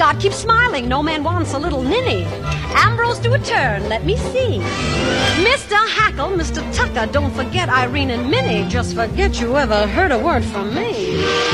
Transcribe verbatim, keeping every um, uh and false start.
not? Keep smiling. No man wants a little ninny. Ambrose, do a turn. Let me see. Mister Hackle, Mister Tucker, don't forget Irene and Minnie. Just forget you ever heard a word from me.